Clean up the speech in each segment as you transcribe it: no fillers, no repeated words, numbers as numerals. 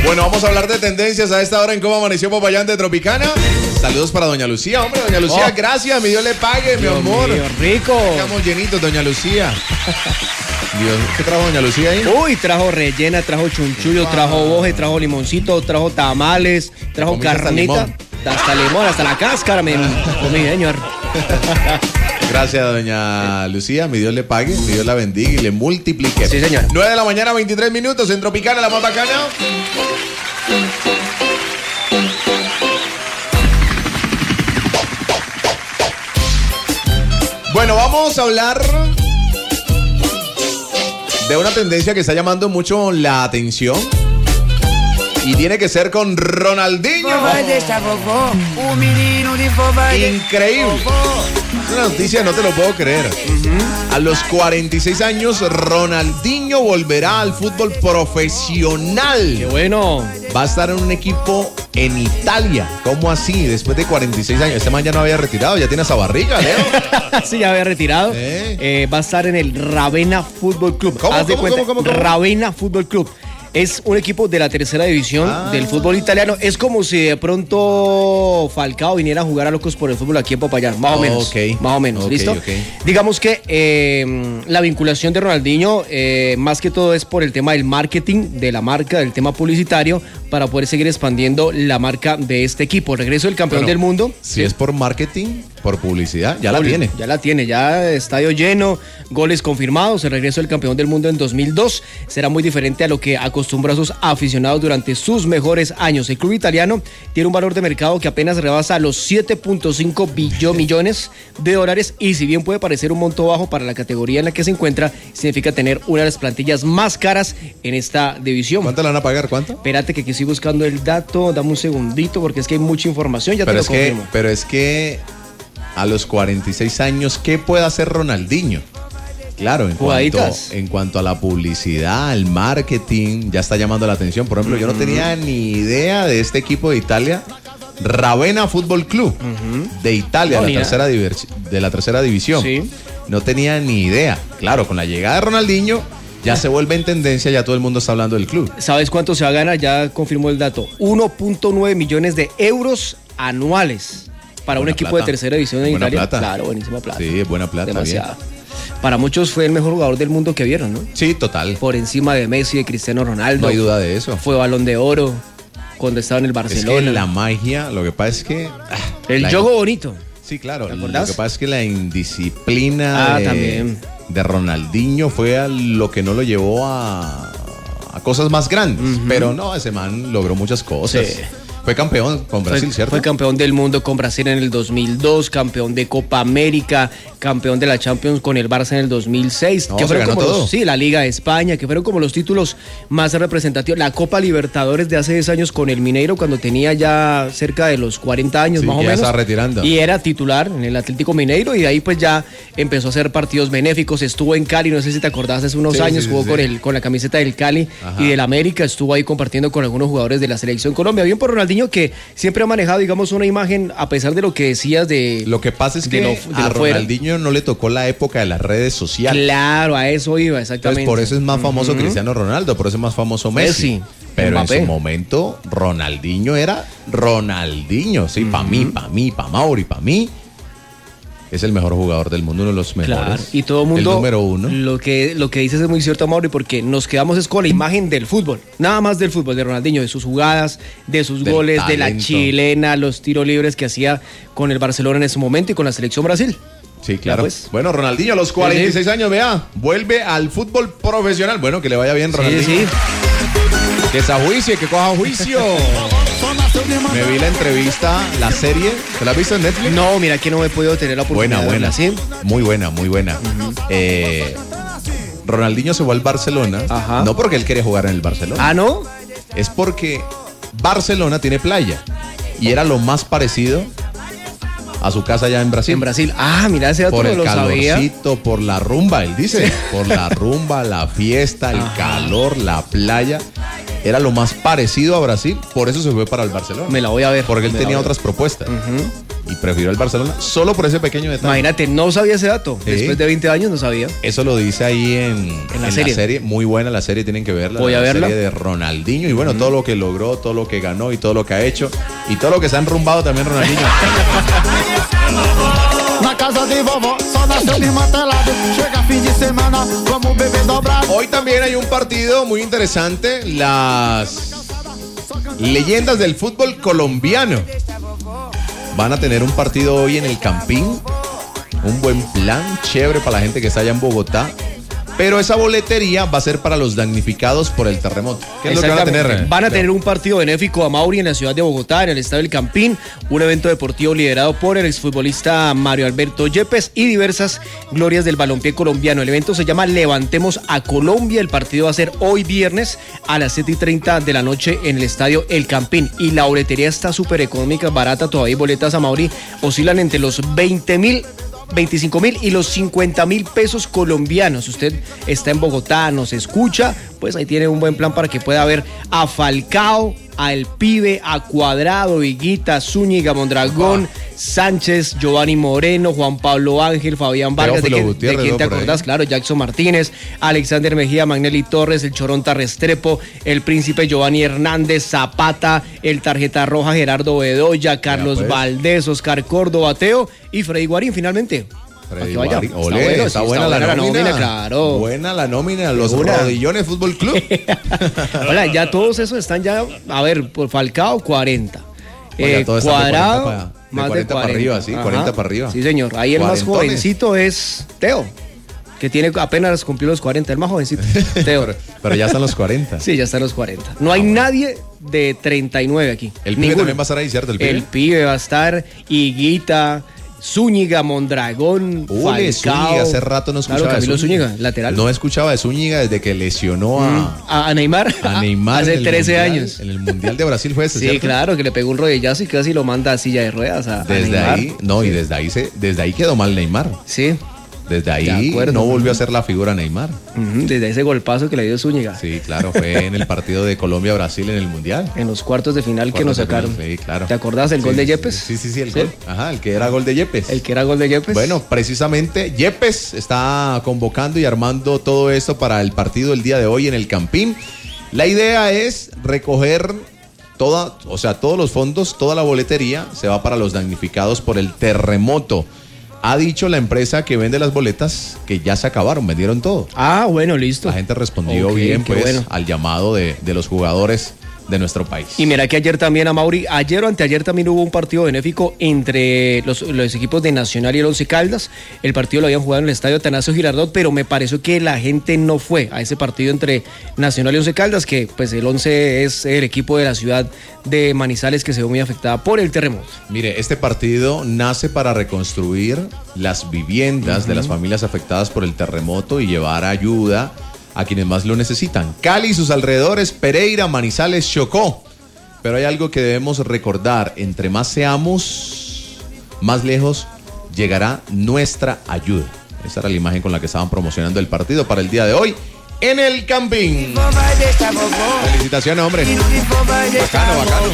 Bueno, vamos a hablar de tendencias a esta hora en Cómo Amaneció Popayán de Tropicana. Saludos para doña Lucía, hombre, doña Lucía, gracias, mi Dios le pague, mi amor. Mío, rico. Estamos llenitos, doña Lucía. Dios, ¿qué trajo doña Lucía ahí? Uy, trajo rellena, trajo chunchullo, trajo boje, trajo limoncito, trajo tamales, trajo carnita. Hasta limón, hasta la cáscara me comí, señor. Gracias, doña Lucía. Mi Dios le pague, mi Dios la bendiga y le multiplique. Sí, señor. 9 de la mañana, 23 minutos en Tropicana, la más bacana. Bueno, vamos a hablar de una tendencia que está llamando mucho la atención. Y tiene que ser con Ronaldinho. Increíble. Es una noticia, no te lo puedo creer. A los 46 años, Ronaldinho volverá al fútbol profesional. ¡Qué bueno! Va a estar en un equipo en Italia. ¿Cómo así? Después de 46 años. Este man ya no había retirado, ya tiene esa barriga, Leo. Sí, ya había retirado. Va a estar en el Ravenna Fútbol Club. ¿Cómo? Ravenna Fútbol Club. Es un equipo de la tercera división del fútbol italiano. Es como si de pronto Falcao viniera a jugar a Locos por el Fútbol aquí en Popayán. Más o menos. Más o menos, ¿listo? Digamos que la vinculación de Ronaldinho, más que todo es por el tema del marketing, de la marca, del tema publicitario, para poder seguir expandiendo la marca de este equipo. Regreso del campeón del mundo. Si es por marketing, por publicidad, ya la tiene. Ya la tiene, ya estadio lleno, goles confirmados. El regreso del campeón del mundo en 2002 será muy diferente a lo que acostumbra a sus aficionados durante sus mejores años. El club italiano tiene un valor de mercado que apenas rebasa los 7.5 millones de dólares y si bien puede parecer un monto bajo para la categoría en la que se encuentra, significa tener una de las plantillas más caras en esta división. ¿Cuánto le van a pagar? ¿Cuánto? Espérate que estoy buscando el dato, dame un segundito porque es que hay mucha información, ya te lo confirmo. Pero es que a los 46 años, ¿qué puede hacer Ronaldinho? Claro, en cuanto a la publicidad, al marketing, ya está llamando la atención. Por ejemplo, yo no tenía ni idea de este equipo de Italia, Ravenna Fútbol Club, de Italia, de la tercera división. Sí. No tenía ni idea. Claro, con la llegada de Ronaldinho, ya se vuelve en tendencia, ya todo el mundo está hablando del club. ¿Sabes cuánto se va a ganar? Ya confirmó el dato. 1.9 millones de euros anuales para un equipo de tercera división en Italia. Plata. Claro, buenísima plata. Sí, es buena plata. Demasiada. Para muchos fue el mejor jugador del mundo que vieron, ¿no? Sí, total. Por encima de Messi, de Cristiano Ronaldo. No hay duda de eso. Fue Balón de Oro cuando estaba en el Barcelona. Es que la magia, lo que pasa es que... el juego bonito. Sí, claro. ¿Te Lo acordás? que pasa es que la indisciplina de Ronaldinho fue a lo que no lo llevó a cosas más grandes. Pero no, ese man logró muchas cosas. Sí. Fue campeón con Brasil, ¿cierto? Fue campeón del mundo con Brasil en el 2002, campeón de Copa América, campeón de la Champions con el Barça en el 2006. No, que fueron ganó como todo. la Liga de España, que fueron como los títulos más representativos. La Copa Libertadores de hace 10 años con el Mineiro, cuando tenía ya cerca de los 40 años más o menos. Estaba retirando. Y era titular en el Atlético Mineiro y de ahí pues ya empezó a hacer partidos benéficos. Estuvo en Cali, no sé si te acordás, hace unos años, jugó con la camiseta del Cali y del América. Estuvo ahí compartiendo con algunos jugadores de la Selección Colombia. Bien por Ronaldinho, que siempre ha manejado, digamos, una imagen, a pesar de lo que decías de... Lo que pasa es que a Ronaldinho no le tocó la época de las redes sociales. Claro, a eso iba, exactamente. Entonces, por eso es más famoso Cristiano Ronaldo, por eso es más famoso Messi. Pero Mbappé. En su momento, Ronaldinho era Ronaldinho, sí, para mí, para Mauri, para mí. Es el mejor jugador del mundo, uno de los mejores. Claro, y todo el mundo, el número uno. Lo que dices es muy cierto, Mauri, porque nos quedamos es con la imagen del fútbol, nada más del fútbol, de Ronaldinho, de sus jugadas, de sus goles, talento, de la chilena, los tiros libres que hacía con el Barcelona en ese momento y con la selección Brasil. Sí, claro. Pues. Bueno, Ronaldinho a los 46 años, vea, vuelve al fútbol profesional. Bueno, que le vaya bien, Ronaldinho. Sí. Que se ajuicie, que coja juicio. Me vi la entrevista, la serie. ¿Te la has visto en Netflix? No, mira que no he podido tener la oportunidad. Buena. ¿Sí? Muy buena. Ronaldinho se fue al Barcelona. No porque él quiere jugar en el Barcelona. Ah, ¿no? Es porque Barcelona tiene playa. Y era lo más parecido a su casa allá en Brasil. En Brasil. Ah, mira, ese dato por no el lo sabía. calorcito, por la rumba, él dice. Sí. Por la rumba, la fiesta, el calor, la playa. Era lo más parecido a Brasil, por eso se fue para el Barcelona. Me la voy a ver. Porque él tenía otras propuestas. y prefirió el Barcelona solo por ese pequeño detalle. Imagínate, no sabía ese dato. ¿Sí? Después de 20 años no sabía. Eso lo dice ahí en la serie. Muy buena la serie, tienen que verla. Voy a verla. La serie de Ronaldinho y bueno, todo lo que logró, todo lo que ganó y todo lo que ha hecho y todo lo que se ha enrumbado también Ronaldinho. Hoy también hay un partido muy interesante, las leyendas del fútbol colombiano van a tener un partido hoy en el Campín, un buen plan, chévere para la gente que está allá en Bogotá. Pero esa boletería va a ser para los damnificados por el terremoto. ¿Qué es lo que van a tener? Van a tener un partido benéfico a Mauri en la ciudad de Bogotá, en el Estadio del Campín, un evento deportivo liderado por el exfutbolista Mario Alberto Yepes y diversas glorias del balompié colombiano. El evento se llama Levantemos a Colombia. El partido va a ser hoy viernes a las 7:30 de la noche en el Estadio El Campín. Y la boletería está súper económica, barata. Todavía hay boletas a Mauri, oscilan entre los 20.000, 25.000 y los 50.000 pesos colombianos. Si usted está en Bogotá, nos escucha, pues ahí tiene un buen plan para que pueda ver a Falcao, a El Pibe, a Cuadrado, Higuita, Zúñiga, Mondragón, Sánchez, Giovanni Moreno, Juan Pablo Ángel, Fabián Vargas, ¿de quién te acordás? Claro, Jackson Martínez, Alexander Mejía, Magnelli Torres, el Choronta Restrepo, el Príncipe Giovanni Hernández, Zapata, el Tarjeta Roja Gerardo Bedoya, Carlos Valdés, Oscar Córdoba, Teo y Freddy Guarín finalmente. Está buena la nómina, claro. Buena la nómina, los Rodillones Fútbol Club. Hola, ya todos esos están ya, a ver, por Falcao 40. Cuadrado, más de 40 para arriba, sí, 40 para arriba. Sí, señor. Ahí el más jovencito es Teo, que tiene apenas cumplió los 40, el más jovencito. Teo. pero ya están los 40. Sí, ya están los 40. No hay nadie de 39 aquí. El Pibe también va a estar ahí, ¿cierto? El Pibe va a estar, Higuita, Zúñiga, Mondragón, Falcao. Zúñiga, hace rato no escuchaba de Zúñiga, lateral. No escuchaba de Zúñiga desde que lesionó a Neymar. A Neymar hace 13 años. En el Mundial de Brasil fue ese, sí, ¿cierto? Claro, que le pegó un rodillazo y casi lo manda a silla de ruedas a Neymar. Y desde ahí quedó mal Neymar. Sí. Desde ahí no volvió a ser la figura Neymar. Desde ese golpazo que le dio Zúñiga. Sí, claro, fue en el partido de Colombia-Brasil en el Mundial. En los cuartos de final que nos sacaron. Sí, claro. ¿Te acordás del gol de Yepes? Sí, el gol. Ajá, el que era gol de Yepes. El que era gol de Yepes. Bueno, precisamente Yepes está convocando y armando todo esto para el partido el día de hoy en el Campín. La idea es recoger todos los fondos, toda la boletería se va para los damnificados por el terremoto. Ha dicho la empresa que vende las boletas que ya se acabaron, vendieron todo. Ah, bueno, listo. La gente respondió bien, pues, al llamado de los jugadores de nuestro país. Y mira que ayer también, a Mauri, ayer o anteayer también hubo un partido benéfico entre los equipos de Nacional y el Once Caldas. El partido lo habían jugado en el estadio Atanasio Girardot, pero me pareció que la gente no fue a ese partido entre Nacional y Once Caldas, que pues el Once es el equipo de la ciudad de Manizales que se ve muy afectada por el terremoto. Mire, este partido nace para reconstruir las viviendas de las familias afectadas por el terremoto y llevar ayuda a quienes más lo necesitan. Cali y sus alrededores, Pereira, Manizales, Chocó. Pero hay algo que debemos recordar: entre más seamos, más lejos llegará nuestra ayuda. Esa era la imagen con la que estaban promocionando el partido para el día de hoy en el Campín. Felicitaciones, hombre. Bacano.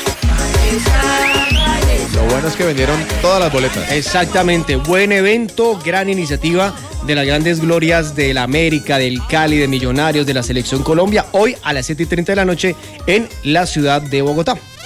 Lo bueno es que vendieron todas las boletas. Exactamente, buen evento, gran iniciativa de las grandes glorias del América, del Cali, de Millonarios, de la Selección Colombia, hoy a las 7:30 de la noche en la ciudad de Bogotá.